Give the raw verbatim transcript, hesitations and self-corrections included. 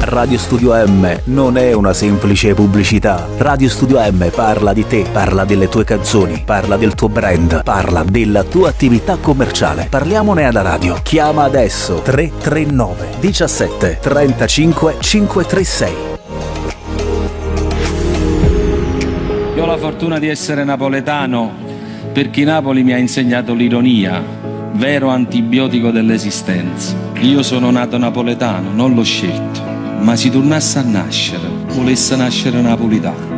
Radio Studio M non è una semplice pubblicità. Radio Studio M parla di te, parla delle tue canzoni, parla del tuo brand, parla della tua attività commerciale. Parliamone alla radio. Chiama adesso tre tre nove diciassette trentacinque cinquecentotrentasei. Io ho la fortuna di essere napoletano perché Napoli mi ha insegnato l'ironia, vero antibiotico dell'esistenza. Io sono nato napoletano, non l'ho scelto, ma se tornasse a nascere, volesse nascere napolitano.